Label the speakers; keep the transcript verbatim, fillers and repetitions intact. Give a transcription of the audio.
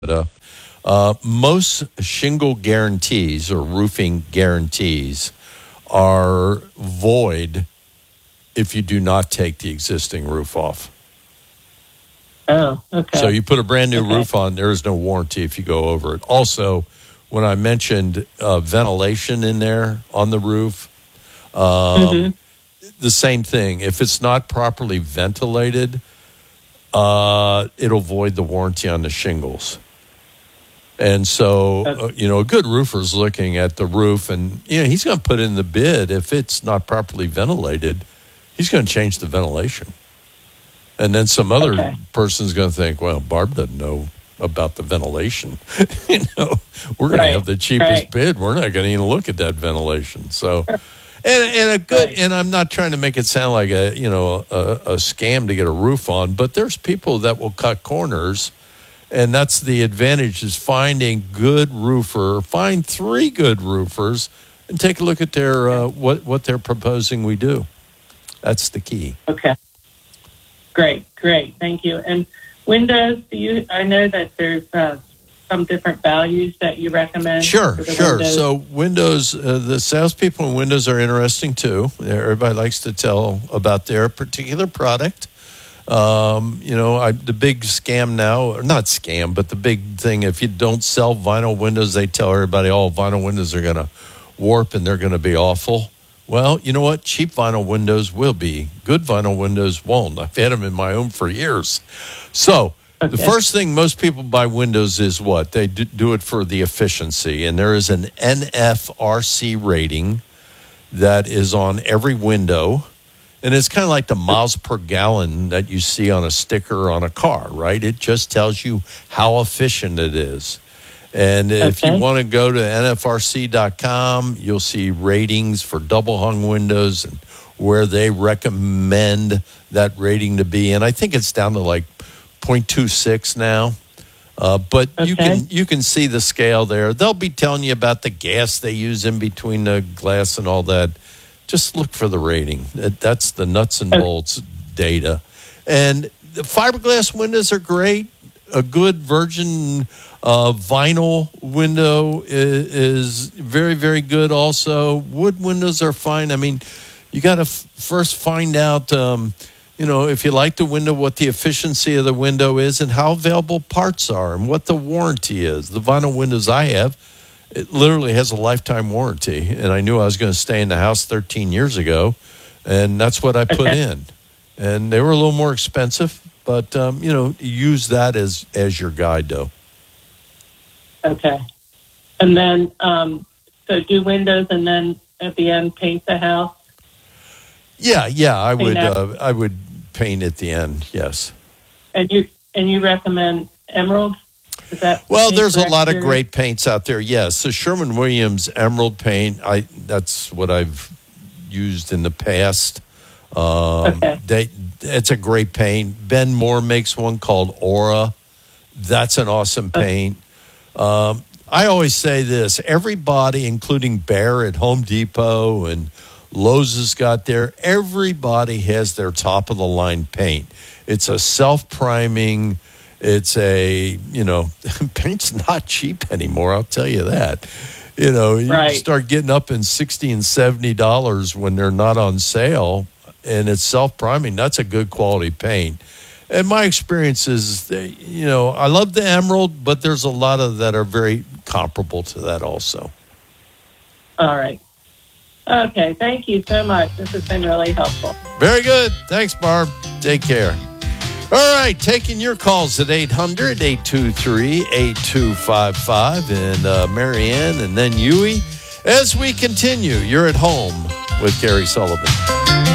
Speaker 1: Uh, uh, most shingle guarantees or roofing guarantees are void if you do not take the existing roof off.
Speaker 2: Oh, okay.
Speaker 1: So you put a brand new
Speaker 2: okay.
Speaker 1: roof on, there is no warranty if you go over it. Also, when I mentioned uh, ventilation in there on the roof, um, mm-hmm. the same thing. If it's not properly ventilated, uh, it'll void the warranty on the shingles. And so, uh, you know, a good roofer's looking at the roof and, you know, he's going to put in the bid. If it's not properly ventilated, he's going to change the ventilation. And then some other
Speaker 2: okay.
Speaker 1: person's going to think, well, Barb doesn't know about the ventilation. you know, we're going right. to have the cheapest
Speaker 2: right.
Speaker 1: bid. We're not going to even look at that ventilation. So, and, and a good, right. and I'm not trying to make it sound like a, you know, a, a scam to get a roof on, but there's people that will cut corners. And that's the advantage is finding good roofer, find three good roofers and take a look at their uh, what, what they're proposing we do. That's the key.
Speaker 2: Okay. Great, great. Thank you. And windows, do you, I know that there's uh, some different values that you recommend.
Speaker 1: Sure, sure.
Speaker 2: Windows.
Speaker 1: So windows, uh, the salespeople in windows are interesting too. Everybody likes to tell about their particular product. Um, you know, I, the big scam now, or not scam, but the big thing, if you don't sell vinyl windows, they tell everybody, oh, vinyl windows are going to warp and they're going to be awful. Well, you know what? Cheap vinyl windows will be. Good vinyl windows won't. I've had them in my home for years. So okay. the first thing most people buy windows is what? They do it for the efficiency. And there is an N F R C rating that is on every window. And it's kind of like the miles per gallon that you see on a sticker on a car, right? It just tells you how efficient it is. And if
Speaker 2: okay.
Speaker 1: you want to go to N F R C dot com, you'll see ratings for double hung windows and where they recommend that rating to be. And I think it's down to like zero point two six now. Uh, but
Speaker 2: okay.
Speaker 1: you can you can see the scale there. They'll be telling you about the gas they use in between the glass and all that. Just look for the rating. That's the nuts and bolts data. And the fiberglass windows are great. A good virgin uh, vinyl window is, is very, very good also. Wood windows are fine. I mean, you got to f- first find out, um, you know, if you like the window, what the efficiency of the window is and how available parts are and what the warranty is. The vinyl windows I have, it literally has a lifetime warranty, and I knew I was going to stay in the house thirteen years ago, and that's what I put
Speaker 2: okay.
Speaker 1: in. And they were a little more expensive, but, um, you know, use that as, as your guide, though.
Speaker 2: Okay. And then, um, so do windows and then at the end paint the house?
Speaker 1: Yeah, yeah, I
Speaker 2: paint
Speaker 1: would
Speaker 2: uh,
Speaker 1: I would paint at the end, yes.
Speaker 2: And you and you recommend emerald? Is that
Speaker 1: well, there's a lot
Speaker 2: here?
Speaker 1: of great paints out there. Yes, so Sherwin-Williams Emerald paint. I that's what I've used in the past. Um,
Speaker 2: okay.
Speaker 1: They it's a great paint. Ben Moore makes one called Aura. That's an awesome paint. Um, I always say this: everybody, including Behr at Home Depot and Lowe's, has got there. Everybody has their top of the line paint. It's a self-priming. It's a, you know, paint's not cheap anymore, I'll tell you that. You know, you
Speaker 2: right.
Speaker 1: start getting up in sixty dollars and seventy dollars when they're not on sale, and it's self-priming. That's a good quality paint. And my experience is, that, you know, I love the emerald, but there's a lot of that are very comparable to that also.
Speaker 2: All right. Okay, thank you so much. This has been really helpful.
Speaker 1: Very good. Thanks, Barb. Take care. All right, taking your calls at eight hundred, eight two three, eight two five five and uh, Marianne and then Yui. As we continue, you're at home with Gary Sullivan.